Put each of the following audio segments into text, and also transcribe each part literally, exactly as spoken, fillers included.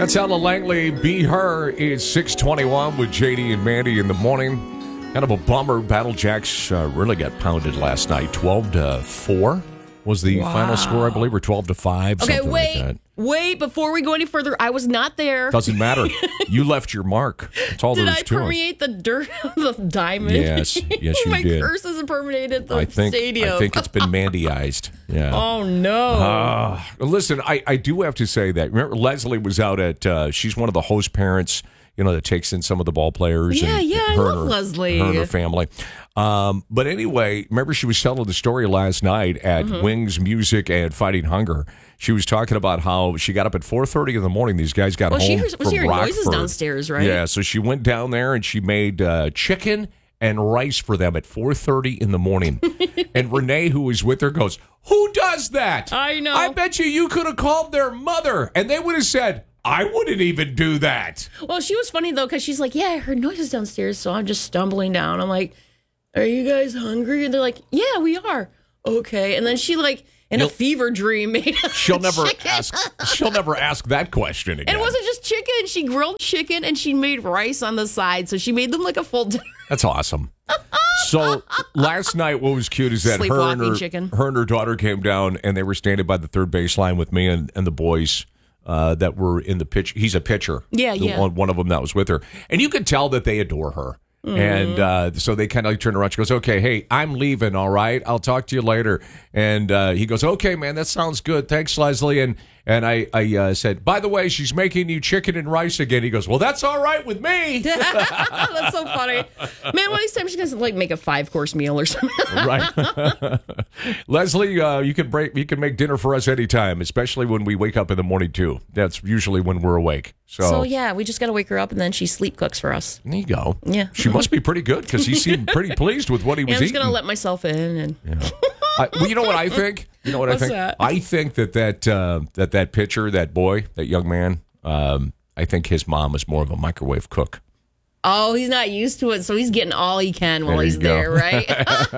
That's Ella Langley. Be Her is six twenty-one with J D and Mandy in the morning. Kind of a bummer. Battle Jacks uh, really got pounded last night. twelve to four was the wow. final score, I believe, or twelve to five. Okay, something wait. like that. Wait, before we go any further, I was not there. Doesn't matter. You left your mark. That's all did there is I to it. Did I permeate the dirt of the diamond? Yes. Yes, you My did. My curse has permeated the I think, stadium. I think it's been Mandyized. Yeah. Oh, no. Uh, listen, I, I do have to say that. Remember, Leslie was out at, uh, she's one of the host parents, you know, that takes in some of the ball players. Yeah, and, yeah, and I her love and her, Leslie. Her and her family. Um, but anyway, remember she was telling the story last night at mm-hmm. Wings Music and Fighting Hunger. She was talking about how she got up at four thirty in the morning. These guys got well, home she heard, from was hearing Rockford. noises downstairs, right? Yeah, so she went down there and she made uh, chicken and rice for them at four thirty in the morning. And Renee, who was with her, goes, "Who does that? I know. I bet you you could have called their mother, and they would have said, I wouldn't even do that." Well, she was funny, though, because she's like, yeah, I heard noises downstairs, so I'm just stumbling down. I'm like, are you guys hungry? And they're like, yeah, we are. Okay. And then she, like, in You'll, a fever dream, made us she'll never chicken. ask. She'll never ask that question again. And it wasn't just chicken. She grilled chicken, and she made rice on the side, so she made them like a full dinner. That's awesome. So last night, what was cute is that her and her, chicken. her and her daughter came down, and they were standing by the third baseline with me and, and the boys uh, that were in the pitch. He's a pitcher. Yeah, the, yeah. One, one of them that was with her. And you could tell that they adore her. Mm-hmm. And uh, so they kind of like turned around. She goes, okay, hey, I'm leaving, all right? I'll talk to you later. And uh, he goes, okay, man, that sounds good. Thanks, Leslie. And and I, I uh, said, by the way, she's making you chicken and rice again. He goes, well, that's all right with me. That's so funny. Man, one of these times she's going to like make a five-course meal or something. Right. Leslie, uh, you can break. You can make dinner for us anytime, especially when we wake up in the morning, too. That's usually when we're awake. So, so yeah, we just got to wake her up, and then she sleep cooks for us. There you go. Yeah. She must be pretty good because he seemed pretty pleased with what he was yeah, I'm just eating. going to let myself in. and. Yeah. I, well, you know what I think? You know what What's I think? That? I think that that, uh, that that pitcher, that boy, that young man, um, I think his mom is more of a microwave cook. Oh, he's not used to it, so he's getting all he can while there he's there, right?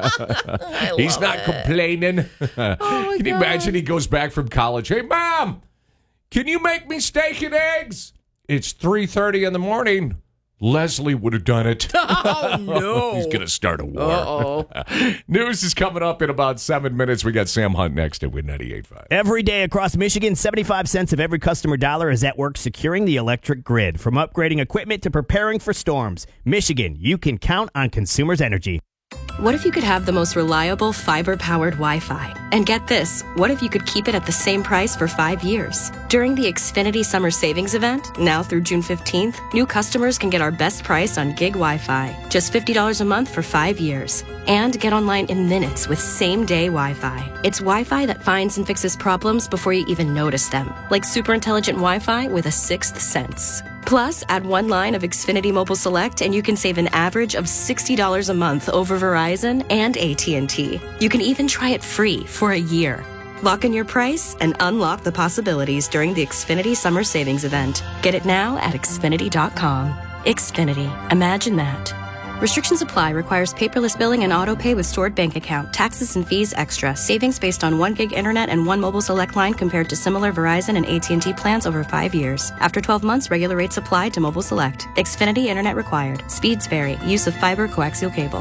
He's not it. complaining. Oh can you God. imagine he goes back from college? Hey, Mom, can you make me steak and eggs? It's three thirty in the morning. Leslie would have done it. Oh, no. He's going to start a war. Uh-oh. News is coming up in about seven minutes. We got Sam Hunt next at Win ninety-eight point five. Every day across Michigan, seventy-five cents of every customer dollar is at work securing the electric grid. From upgrading equipment to preparing for storms, Michigan, you can count on Consumers Energy. What if you could have the most reliable fiber-powered Wi-Fi? And get this, what if you could keep it at the same price for five years? During the Xfinity Summer Savings Event, now through June fifteenth, new customers can get our best price on gig Wi-Fi, just fifty dollars a month for five years. And get online in minutes with same-day Wi-Fi. It's Wi-Fi that finds and fixes problems before you even notice them, like super intelligent Wi-Fi with a sixth sense. Plus, add one line of Xfinity Mobile Select and you can save an average of sixty dollars a month over Verizon and A T and T. You can even try it free for a year. Lock in your price and unlock the possibilities during the Xfinity Summer Savings Event. Get it now at Xfinity dot com. Xfinity. Imagine that. Restrictions apply. Requires paperless billing and auto pay with stored bank account. Taxes and fees extra. Savings based on one gig internet and one mobile select line compared to similar Verizon and A T and T plans over five years. After twelve months, regular rates apply to mobile select. Xfinity internet required. Speeds vary. Use of fiber coaxial cable.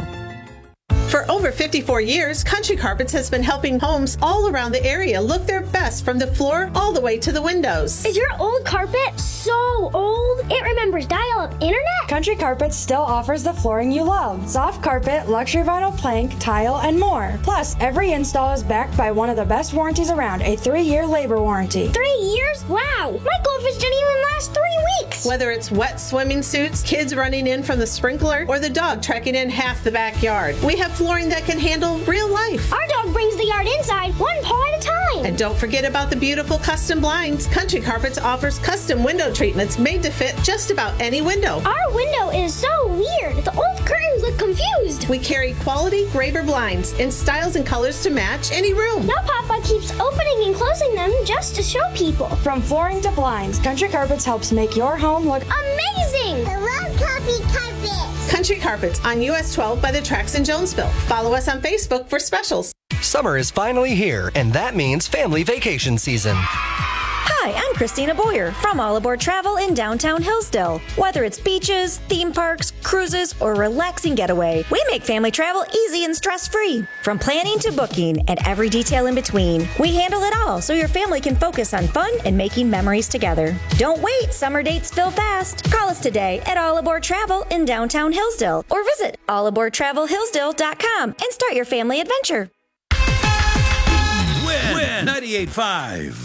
For over fifty-four years, Country Carpets has been helping homes all around the area look their best from the floor all the way to the windows. Is your old carpet so old it remembers dial-up internet? Country Carpets still offers the flooring you love. Soft carpet, luxury vinyl plank, tile, and more. Plus, every install is backed by one of the best warranties around, a three-year labor warranty. Three years? Wow! My goldfish didn't even last three weeks! Whether it's wet swimming suits, kids running in from the sprinkler, or the dog trekking in half the backyard, we have flooring that can handle real life. Our dog brings the yard inside one paw at a time. And don't forget about the beautiful custom blinds. Country Carpets offers custom window treatments made to fit just about any window. Our window is so weird. The old curtains look confused. We carry quality Graver blinds in styles and colors to match any room. Now Papa keeps opening and closing them just to show people. From flooring to blinds, Country Carpets helps make your home look amazing. I love Country Carpets. Country Carpets on U S twelve by the tracks in Jonesville. Follow us on Facebook for specials. Summer is finally here, and that means family vacation season. Hi, I'm Christina Boyer from All Aboard Travel in downtown Hillsdale. Whether it's beaches, theme parks, cruises, or relaxing getaway, we make family travel easy and stress-free. From planning to booking and every detail in between, we handle it all so your family can focus on fun and making memories together. Don't wait, summer dates fill fast. Call us today at All Aboard Travel in downtown Hillsdale or visit all aboard travel hillsdale dot com and start your family adventure. Win, Win. ninety-eight point five.